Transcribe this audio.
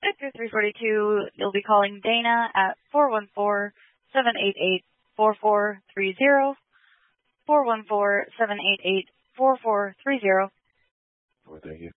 Victor 342, you'll be calling Dana at 414-788-4430. 414-788-4430. Well, thank you.